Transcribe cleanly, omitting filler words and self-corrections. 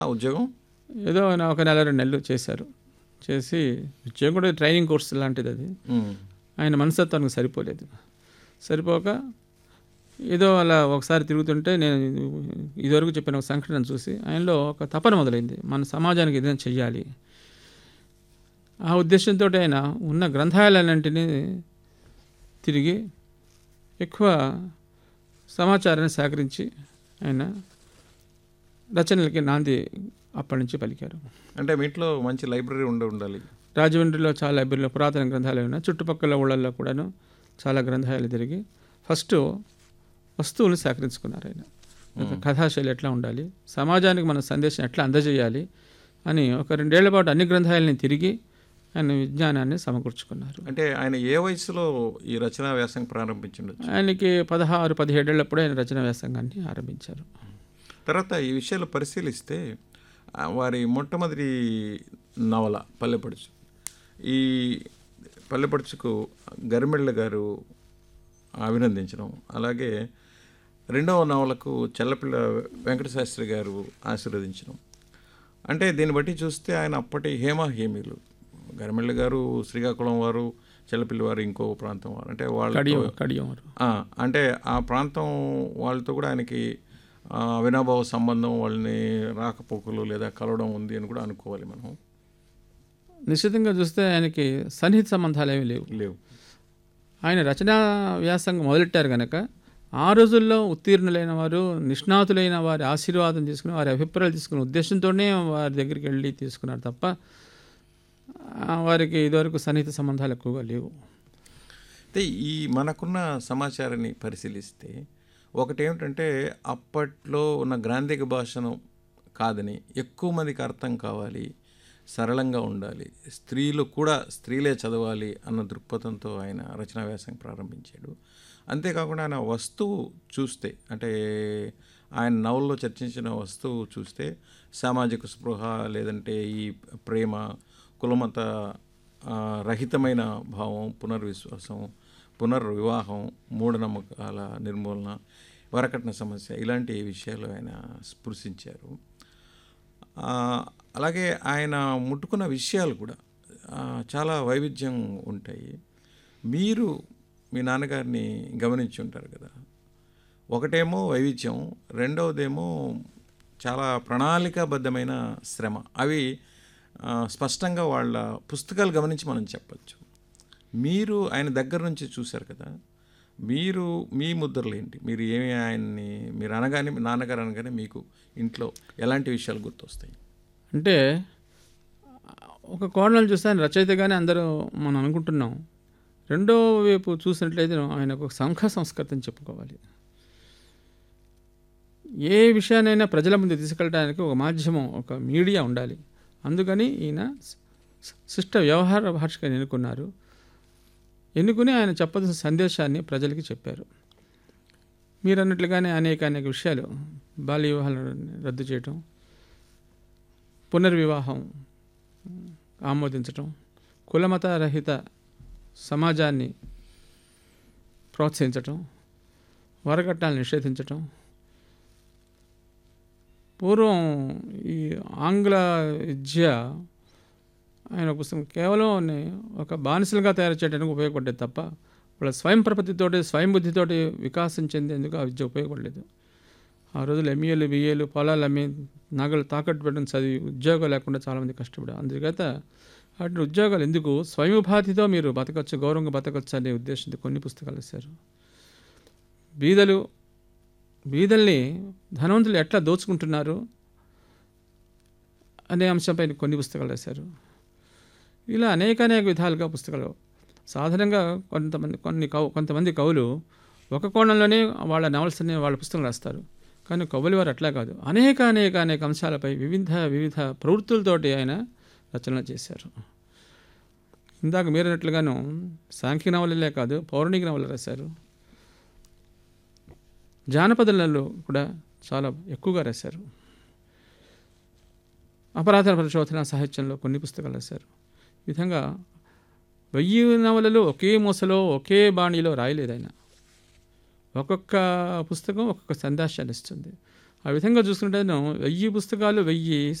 ఆ ఉద్యోగం ఏదో ఒక నెల 2 నెలలు చేశారు. చేసి ఉద్యోగం కూడా ట్రైనింగ్ కోర్స్ లాంటిది అది. ఆయన మనస్తత్వానికి సరిపోలేదు. సరిపోక ఏదో అలా ఒకసారి తిరుగుతుంటే నేను ఇదివరకు చెప్పిన ఒక సంఘటన చూసి ఆయనలో ఒక తపన మొదలైంది. మన సమాజానికి ఏదైనా చెయ్యాలి. ఆ ఉద్దేశంతో ఆయన ఉన్న గ్రంథాలన్నింటినీ తిరిగి ఎక్కువ సమాచారాన్ని సేకరించి ఆయన రచనలకి నాంది అప్పటి నుంచి పలికారు. అంటే మీ ఇంట్లో మంచి లైబ్రరీ ఉండాలి. రాజమండ్రిలో చాలా లైబ్రరీలో పురాతన గ్రంథాలయాలు ఉన్నాయి. చుట్టుపక్కల ఊళ్ళల్లో కూడాను చాలా గ్రంథాలయాలు తిరిగి ఫస్ట్ వస్తువులు సేకరించుకున్నారు ఆయన. కథాశైలి ఎట్లా ఉండాలి, సమాజానికి మన సందేశం ఎట్లా అందజేయాలి అని ఒక 2 ఏళ్ల పాటు అన్ని గ్రంథాలయాలని తిరిగి ఆయన విజ్ఞానాన్ని సమకూర్చుకున్నారు. అంటే ఆయన ఏ వయసులో ఈ రచనా వ్యాసం ప్రారంభించిండొచ్చు? ఆయనకి 16-17 ఏళ్ళప్పుడు ఆయన రచనా వ్యాసంగాన్ని ఆరంభించారు. తర్వాత ఈ విషయాలు పరిశీలిస్తే వారి మొట్టమొదటి నవల పల్లెపడుచు, ఈ పల్లెపడుచుకు గరిమెళ్ళ గారు అభినందించడం, అలాగే రెండవ నవలకు చెల్లపిల్ల వెంకటశాస్త్రి గారు ఆశీర్వదించడం. అంటే దీన్ని బట్టి చూస్తే ఆయన అప్పటి హేమహేమీలు. గరిమెళ్ళ గారు శ్రీకాకుళం వారు, చెల్లపిల్లి వారు ఇంకో ప్రాంతం వారు. అంటే వాళ్ళు అంటే ఆ ప్రాంతం వాళ్ళతో కూడా ఆయనకి అవినాభావ సంబంధం, వాళ్ళని రాకపోకలు లేదా కలవడం ఉంది అని కూడా అనుకోవాలి మనం. నిశ్చితంగా చూస్తే ఆయనకి సన్నిహిత సంబంధాలు ఏమీ లేవు. ఆయన రచనా వ్యాసంగం మొదలెట్టారు కనుక ఆ రోజుల్లో ఉత్తీర్ణులైన వారు, నిష్ణాతులైన వారి ఆశీర్వాదం తీసుకుని, వారి అభిప్రాయాలు తీసుకునే ఉద్దేశంతోనే వారి దగ్గరికి వెళ్ళి తీసుకున్నారు తప్ప వారికి ఇదివరకు సన్నిహిత సంబంధాలు ఎక్కువగా లేవు. అయితే ఈ మనకున్న సమాచారాన్ని పరిశీలిస్తే ఒకటేమిటంటే అప్పట్లో ఉన్న గ్రాంధిక భాషను కాదని ఎక్కువ మందికి అర్థం కావాలి, సరళంగా ఉండాలి, స్త్రీలు కూడా స్త్రీలే చదవాలి అన్న దృక్పథంతో ఆయన రచనా వ్యాసం ప్రారంభించాడు. అంతేకాకుండా ఆయన వస్తువు చూస్తే, అంటే ఆయన నవల్లో చర్చించిన వస్తువు చూస్తే సామాజిక స్పృహ, లేదంటే ఈ ప్రేమ, కులమత రహితమైన భావం, పునర్విశ్వాసం, పునర్వివాహం, మూఢనమ్మకాల నిర్మూలన, వరకట్న సమస్య, ఇలాంటి విషయాలు ఆయన స్పృశించారు. అలాగే ఆయన ముట్టుకున్న విషయాలు కూడా చాలా వైవిధ్యం ఉంటాయి. మీరు మీ నాన్నగారిని గమనించి ఉంటారు కదా. ఒకటేమో వైవిధ్యం, రెండవదేమో చాలా ప్రణాళికాబద్ధమైన శ్రమ. అవి స్పష్టంగా వాళ్ళ పుస్తకాలు గమనించి మనం చెప్పచ్చు. మీరు ఆయన దగ్గర నుంచి చూశారు కదా, మీరు మీ ముద్రలు ఏంటి? మీరు ఏమి ఆయన్ని మీరు అనగానే, నాన్నగారు అనగానే మీకు ఇంట్లో ఎలాంటి విషయాలు గుర్తొస్తాయి? అంటే ఒక కోణం చూస్తే ఆయన రచయితగానే అందరూ మనం అనుకుంటున్నాం. రెండో వైపు చూసినట్లయితే ఆయన ఒక సంఘ సంస్కృతిని చెప్పుకోవాలి. ఏ విషయాన్నైనా ప్రజల ముందు తీసుకెళ్ళడానికి ఒక మాధ్యమం, ఒక మీడియా ఉండాలి. అందుకని ఈయన శిష్ట వ్యవహార భాషగా ఎన్నుకుని ఆయన చెప్పాల్సిన సందేశాన్ని ప్రజలకి చెప్పారు. మీరు అన్నట్లుగానే అనేక విషయాలు, బాల్య వివాహాలను రద్దు చేయటం, పునర్వివాహం ఆమోదించటం, కులమత రహిత సమాజాన్ని ప్రోత్సహించటం, వరకట్నాలను నిషేధించటం. పూర్వం ఈ ఆంగ్ల విద్య ఆయన పుస్తకం కేవలం ఒక బానిసలుగా తయారు చేయడానికి ఉపయోగపడేది తప్ప వాళ్ళ స్వయం ప్రపత్తితోటి, స్వయం బుద్ధితోటి వికాసం చెందేందుకు ఆ విద్య ఉపయోగపడలేదు. ఆ రోజులు ఎంఏలు, బిఏలు, పొలాలు అమ్మి, నగలు తాకట్టు పెట్టడం, చదివి ఉద్యోగాలు లేకుండా చాలామంది కష్టపడారు. అందుచేత వాటి ఉద్యోగాలు ఎందుకు, స్వయం ఉపాధితో మీరు బతకచ్చు, గౌరవంగా బతకచ్చు అనే ఉద్దేశంతో కొన్ని పుస్తకాలు వేశారు. బీదల్ని ధనవంతులు ఎట్లా దోచుకుంటున్నారు అనే అంశంపై కొన్ని పుస్తకాలు వేశారు. ఇలా అనేక విధాలుగా పుస్తకాలు. సాధారణంగా కొంతమంది కవులు ఒక కోణంలోనే వాళ్ళ నవల్స్ అనే వాళ్ళ పుస్తకాలు రాస్తారు. కానీ కవులు వారు అట్లా కాదు, అనేక అంశాలపై వివిధ ప్రవృత్తులతోటి ఆయన రచనలు చేశారు. ఇందాక మీరు అన్నట్లుగాను సాంఘిక నవలలే కాదు, పౌరాణిక నవలు రాశారు. జానపదాలలో కూడా చాలా ఎక్కువగా రాశారు. అపరాధ పరిశోధన సాహిత్యంలో కొన్ని పుస్తకాలు రాశారు. ఈ విధంగా 1000 నవలలు ఒకే మూసలో, ఒకే బాణీలో రాయలేదు ఆయన. ఒక్కొక్క పుస్తకం ఒక్కొక్క సందేశాన్ని ఇస్తుంది. ఆ విధంగా చూసుకుంటే 1000 పుస్తకాలు 1000